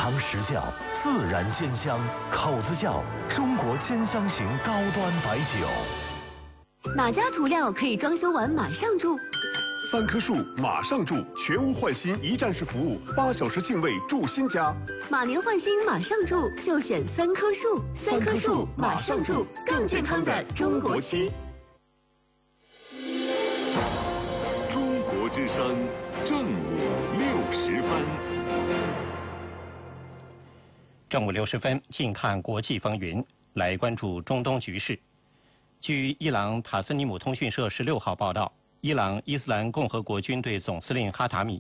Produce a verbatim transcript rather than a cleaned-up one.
尝实教，自然煎香，口子窖中国煎香型高端白酒。 哪家涂料可以装修完马上住？ 三棵树马上住，全屋换新一站式服务，八小时净位住新家。 马年换新马上住，就选三棵树。三棵树马上住，更健康的中国区。 中国之声正午六十分。 正午六十分，近看国际风云，来关注中东局势。据伊朗塔斯尼姆通讯社十六号报道，伊朗伊斯兰共和国军队总司令哈塔米